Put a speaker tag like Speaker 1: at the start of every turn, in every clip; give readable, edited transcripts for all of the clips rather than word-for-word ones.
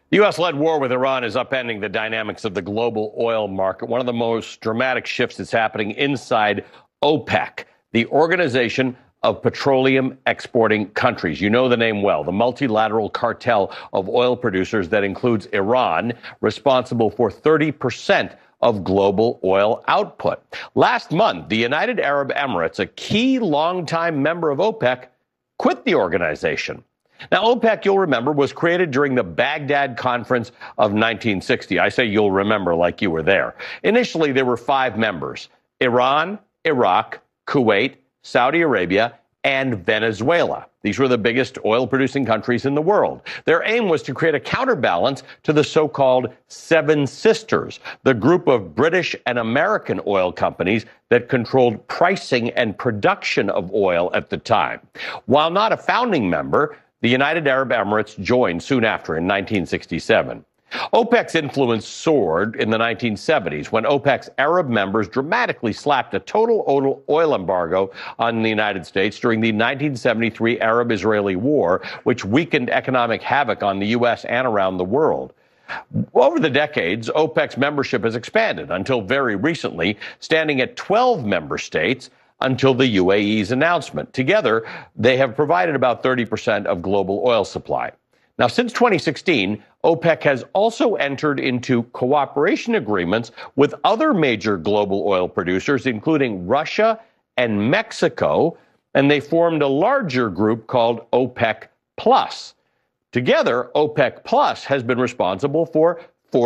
Speaker 1: The U.S.-led war with Iran is upending the dynamics of the global oil market. One of the most dramatic shifts is happening inside OPEC, the Organization of Petroleum Exporting Countries. You know the name well, the multilateral cartel of oil producers that includes Iran, responsible for 30% of global oil output. Last month, the United Arab Emirates, a key longtime member of OPEC, quit the organization. Now, OPEC, you'll remember, was created during the Baghdad Conference of 1960. I say you'll remember like you were there. Initially, there were 5 members: Iran, Iraq, Kuwait, Saudi Arabia, and Venezuela. These were the biggest oil-producing countries in the world. Their aim was to create a counterbalance to the so-called Seven Sisters, the group of British and American oil companies that controlled pricing and production of oil at the time. While not a founding member, the United Arab Emirates joined soon after in 1967. OPEC's influence soared in the 1970s when OPEC's Arab members dramatically slapped a total oil embargo on the United States during the 1973 Arab-Israeli War, which weakened economic havoc on the U.S. and around the world. Over the decades, OPEC's membership has expanded until very recently, standing at 12 member states until the UAE's announcement. Together, they have provided about 30% of global oil supply. Now, since 2016, OPEC has also entered into cooperation agreements with other major global oil producers, including Russia and Mexico, and they formed a larger group called OPEC Plus. Together, OPEC Plus has been responsible for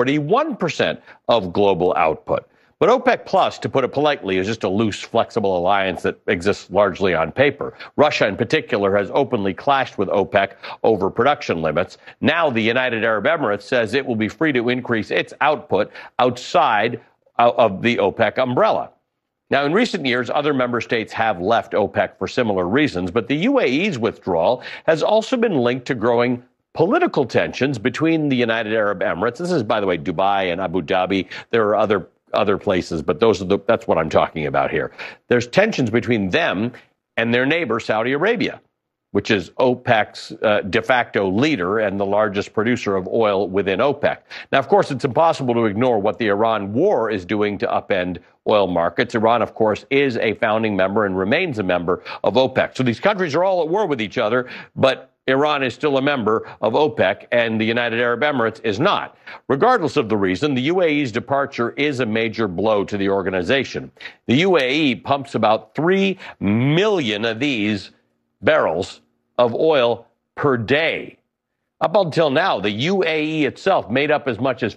Speaker 1: 41% of global output. But OPEC Plus, to put it politely, is just a loose, flexible alliance that exists largely on paper. Russia, in particular, has openly clashed with OPEC over production limits. Now the United Arab Emirates says it will be free to increase its output outside of the OPEC umbrella. Now, in recent years, other member states have left OPEC for similar reasons, but the UAE's withdrawal has also been linked to growing political tensions between the United Arab Emirates. This is, by the way, Dubai and Abu Dhabi. There are other places, but that's what I'm talking about here. There's tensions between them and their neighbor, Saudi Arabia, which is OPEC's de facto leader and the largest producer of oil within OPEC. Now, of course, it's impossible to ignore what the Iran war is doing to upend oil markets. Iran, of course, is a founding member and remains a member of OPEC. So these countries are all at war with each other, but Iran is still a member of OPEC and the United Arab Emirates is not. Regardless of the reason, the UAE's departure is a major blow to the organization. The UAE pumps about 3 million of these barrels of oil per day. Up until now, the UAE itself made up as much as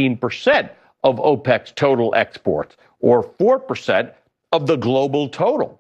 Speaker 1: 15% of OPEC's total exports, or 4% of the global total.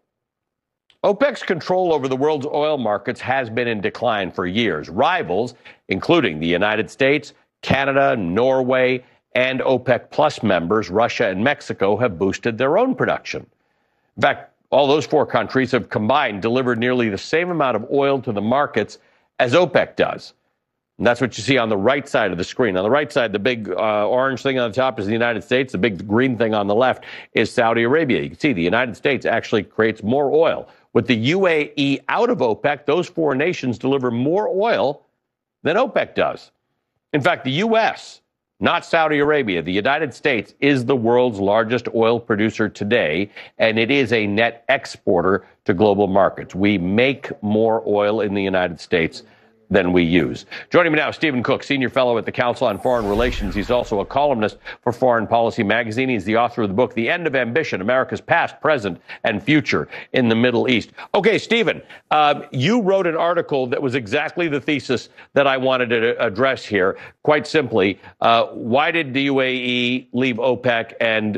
Speaker 1: OPEC's control over the world's oil markets has been in decline for years. Rivals, including the United States, Canada, Norway, and OPEC Plus members, Russia and Mexico, have boosted their own production. In fact, all those 4 countries have combined delivered nearly the same amount of oil to the markets as OPEC does. And that's what you see on the right side of the screen. On the right side, the big orange thing on the top is the United States. The big green thing on the left is Saudi Arabia. You can see the United States actually creates more oil. With the UAE out of OPEC, those 4 nations deliver more oil than OPEC does. In fact, the U.S., not Saudi Arabia, the United States is the world's largest oil producer today, and it is a net exporter to global markets. We make more oil in the United States than we use. Joining me now, Stephen Cook, Senior Fellow at the Council on Foreign Relations. He's also a columnist for Foreign Policy magazine. He's the author of the book, The End of Ambition, America's Past, Present, and Future in the Middle East. Okay, Stephen, you wrote an article that was exactly the thesis that I wanted to address here. Quite simply, why did the UAE leave OPEC, and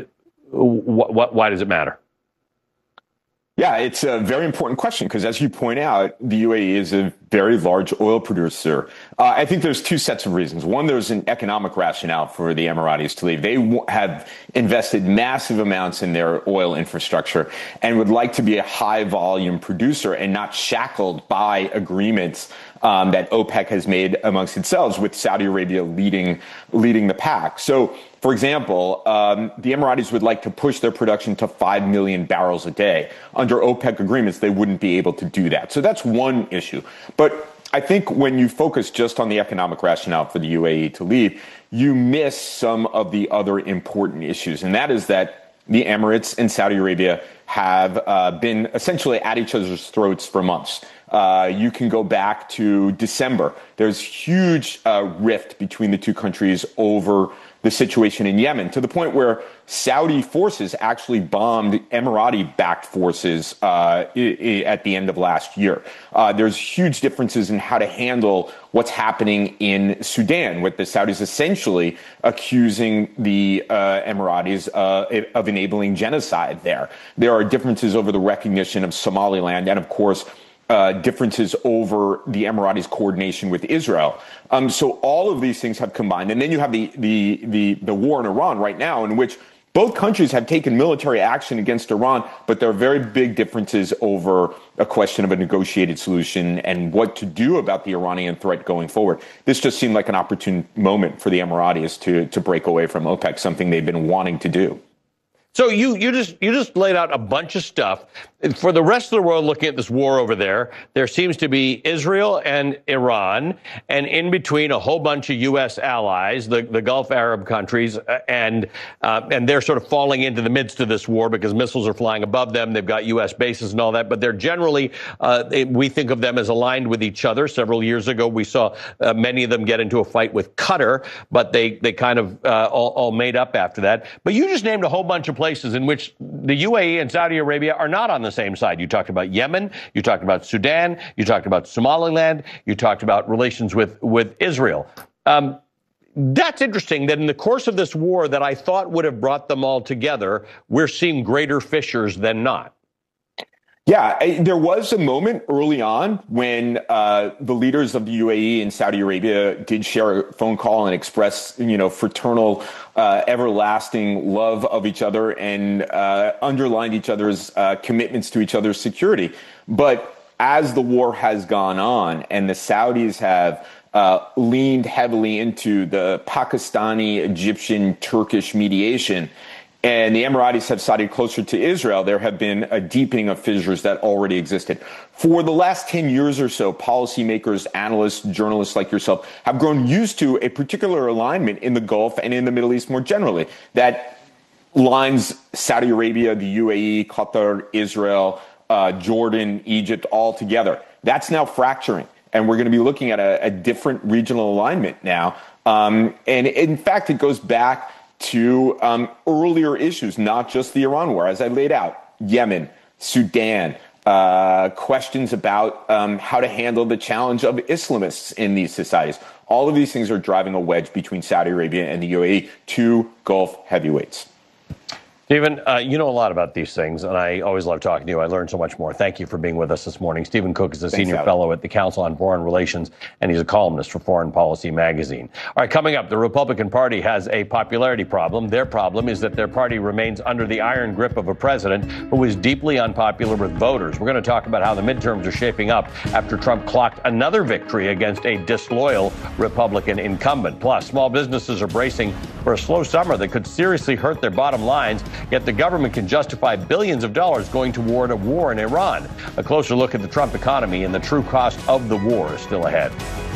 Speaker 1: why does it matter?
Speaker 2: Yeah, it's a very important question because, as you point out, the UAE is a very large oil producer. I think there's 2 sets of reasons. One, there's an economic rationale for the Emiratis to leave. They have invested massive amounts in their oil infrastructure and would like to be a high-volume producer and not shackled by agreements that OPEC has made amongst itself, with Saudi Arabia leading the pack. So, for example, the Emiratis would like to push their production to 5 million barrels a day. Under OPEC agreements, they wouldn't be able to do that. So that's one issue. But I think when you focus just on the economic rationale for the UAE to leave, you miss some of the other important issues. And that is that the Emirates and Saudi Arabia have been essentially at each other's throats for months. You can go back to December. There's huge rift between the two countries over the situation in Yemen, to the point where Saudi forces actually bombed Emirati-backed forces at the end of last year. There's huge differences in how to handle what's happening in Sudan, with the Saudis essentially accusing the Emiratis of enabling genocide there. There are differences over the recognition of Somaliland, and of course, differences over the Emiratis' coordination with Israel. So all of these things have combined. And then you have the war in Iran right now, in which both countries have taken military action against Iran, but there are very big differences over a question of a negotiated solution and what to do about the Iranian threat going forward. This just seemed like an opportune moment for the Emiratis to break away from OPEC, something they've been wanting to do.
Speaker 1: So you just laid out a bunch of stuff. For the rest of the world looking at this war over there seems to be Israel and Iran, and in between a whole bunch of U.S. allies, the Gulf Arab countries, and they're sort of falling into the midst of this war because missiles are flying above them. They've got U.S. bases and all that, but they're generally, we think of them as aligned with each other. Several years ago, we saw many of them get into a fight with Qatar, but they kind of all made up after that. But you just named a whole bunch of places in which the UAE and Saudi Arabia are not on the same side. You talked about Yemen, you talked about Sudan, you talked about Somaliland, you talked about relations with Israel. That's interesting that in the course of this war that I thought would have brought them all together, we're seeing greater fissures than not.
Speaker 2: Yeah, there was a moment early on when the leaders of the UAE and Saudi Arabia did share a phone call and express, fraternal, everlasting love of each other and underlined each other's commitments to each other's security. But as the war has gone on and the Saudis have leaned heavily into the Pakistani, Egyptian, Turkish mediation, and the Emiratis have sided closer to Israel, there have been a deepening of fissures that already existed. For the last 10 years or so, policymakers, analysts, journalists like yourself have grown used to a particular alignment in the Gulf and in the Middle East more generally that lines Saudi Arabia, the UAE, Qatar, Israel, Jordan, Egypt all together. That's now fracturing, and we're going to be looking at a different regional alignment now. And in fact, it goes back to earlier issues, not just the Iran war, as I laid out, Yemen, Sudan, questions about how to handle the challenge of Islamists in these societies. All of these things are driving a wedge between Saudi Arabia and the UAE, two Gulf heavyweights.
Speaker 1: Stephen, you know a lot about these things, and I always love talking to you. I learned so much more. Thank you for being with us this morning. Stephen Cook is a senior fellow at the Council on Foreign Relations, and he's a columnist for Foreign Policy magazine. All right, coming up, the Republican Party has a popularity problem. Their problem is that their party remains under the iron grip of a president who is deeply unpopular with voters. We're going to talk about how the midterms are shaping up after Trump clocked another victory against a disloyal Republican incumbent. Plus, small businesses are bracing for a slow summer that could seriously hurt their bottom lines. Yet the government can justify billions of dollars going toward a war in Iran. A closer look at the Trump economy and the true cost of the war is still ahead.